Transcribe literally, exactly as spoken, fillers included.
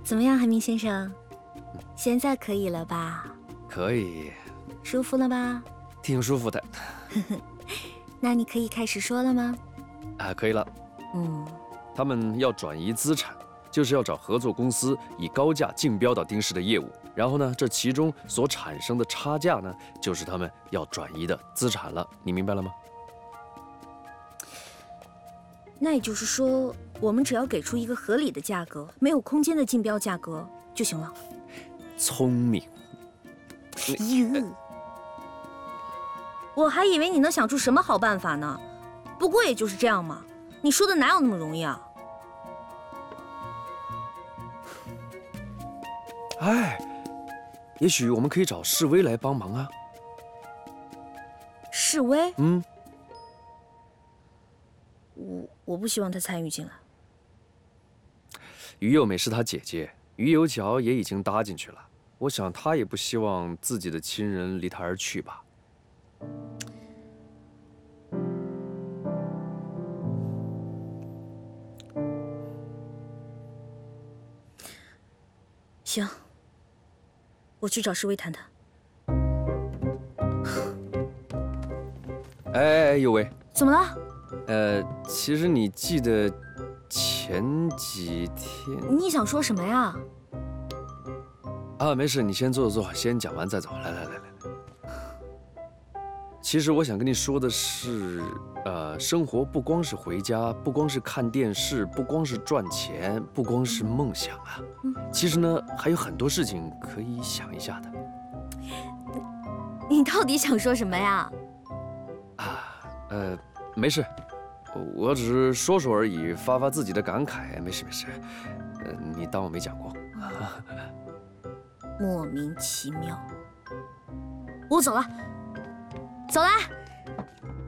怎么样，韩明先生？现在可以了吧？ 可以。 舒服了吧？ 挺舒服的。 那你可以开始说了吗？ 啊，可以了。 嗯， 他们要转移资产，就是要找合作公司以高价竞标到丁氏的业务，然后呢，这其中所产生的差价呢，就是他们要转移的资产了。你明白了吗？ 那也就是说，我们只要给出一个合理的价格，没有空间的竞标价格就行了。 聪明。 哟，我还以为你能想出什么好办法呢。不过也就是这样嘛，你说的哪有那么容易啊？ 哎，也许我们可以找示威来帮忙啊。 示威？ 嗯。 我我不希望他参与进来。 于幼美是他姐姐，于有巧也已经搭进去了。我想他也不希望自己的亲人离他而去吧。 行，我去找示威谈谈。 哎哎哎，有为， 怎么了？ 呃，其实你记得前几天…… 你想说什么呀？ 啊，没事，你先坐坐，先讲完再走。来来来来来。其实我想跟你说的是，呃，生活不光是回家，不光是看电视，不光是赚钱，不光是梦想啊。 嗯， 其实呢，还有很多事情可以想一下的。 你到底想说什么呀？ 啊，呃，没事，我只是说说而已，发发自己的感慨，没事没事。呃，你当我没讲过。 莫名其妙。我走了，走啦。